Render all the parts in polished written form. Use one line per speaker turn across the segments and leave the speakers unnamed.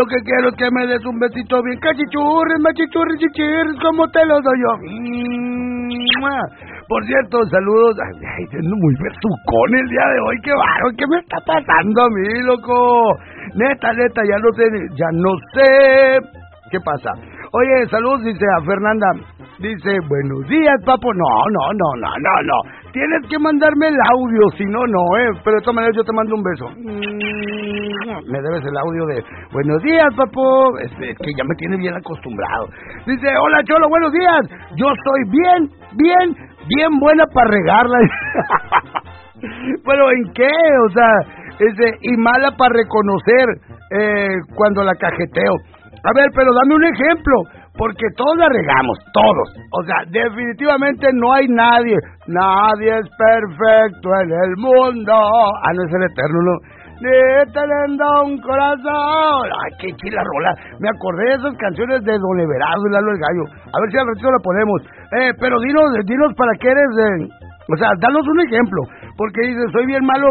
Lo que quiero es que me des un besito bien cachichurris, machichurris, chichirris, como te lo doy yo. Por cierto, saludos. Ay, siendo muy besucón el día de hoy, qué bárbaro, ¿qué me está pasando a mí, loco? Neta, ya no sé qué pasa. Oye, saludos, dice a Fernanda. Dice, buenos días, papo. No. Tienes que mandarme el audio, si no, pero de todas maneras yo te mando un beso. Me debes el audio de, buenos días, papo. Es que ya me tiene bien acostumbrado. Dice, hola, Cholo, buenos días. Yo soy bien buena para regarla. ¿Pero en qué? O sea, y mala para reconocer cuando la cajeteo. A ver, pero dame un ejemplo, porque todos la regamos, todos. O sea, definitivamente no hay nadie. Nadie es perfecto en el mundo. No es el eterno, ¿no? Ni te le da un corazón. Ay, qué chila rola. Me acordé de esas canciones de Don Everardo y Lalo el Gallo. A ver si al ratito la ponemos. Pero dinos para qué eres... o sea, danos un ejemplo. Porque dices, soy bien mala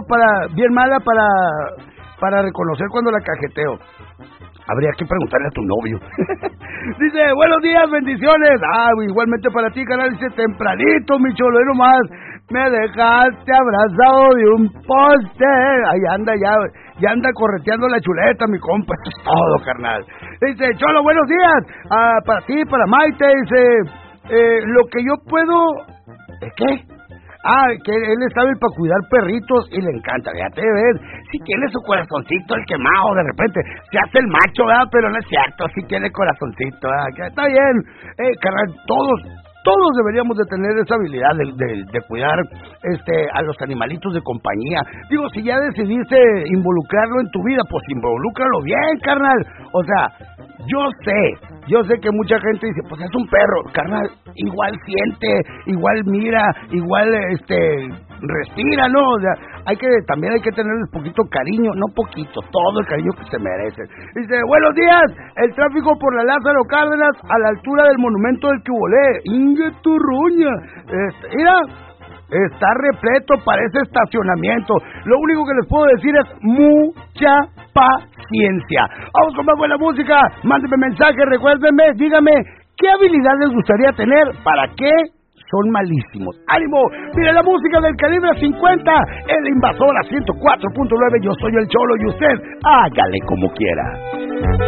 para reconocer cuando la cajeteo. Habría que preguntarle a tu novio. Dice, buenos días, bendiciones. Igualmente para ti, canal. Dice, tempranito, mi cholo, y nomás me dejaste abrazado de un poste. Ahí anda, ya anda correteando la chuleta, mi compa. Esto es todo, carnal. Dice, cholo, buenos días. Para ti, para Maite. Dice, lo que yo puedo... ¿De qué? Que él es hábil para cuidar perritos y le encanta, ya te ves. Si tiene su corazoncito el quemado, de repente se hace el macho, ¿verdad? Pero no es cierto, si tiene corazoncito, ¿verdad? Que está bien, carnal, todos deberíamos de tener esa habilidad de cuidar a los animalitos de compañía. Digo, si ya decidiste involucrarlo en tu vida, pues involúcralo bien, carnal. O sea, yo sé que mucha gente dice, pues es un perro, carnal, igual siente, igual mira, igual respira, ¿no? O sea, también hay que tenerles poquito cariño, no poquito, todo el cariño que se merecen. Dice, buenos días, el tráfico por la Lázaro Cárdenas a la altura del monumento del Cubolé. ¡Ingue tu ruña! Mira, está repleto, parece estacionamiento. Lo único que les puedo decir es mucha paciencia. Vamos con más buena música. Mándenme mensaje, recuérdenme, dígame, ¿qué habilidad les gustaría tener? ¿Para qué son malísimos? ¡Ánimo! Mire la música del calibre 50, el Invasor a 104.9. Yo soy el Cholo y usted, hágale como quiera.